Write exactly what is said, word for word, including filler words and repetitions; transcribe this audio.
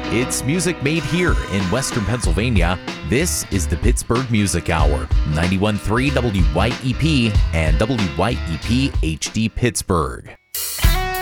It's music made here in Western Pennsylvania. This is the Pittsburgh Music Hour, ninety-one point three W Y E P and W Y E P H D Pittsburgh.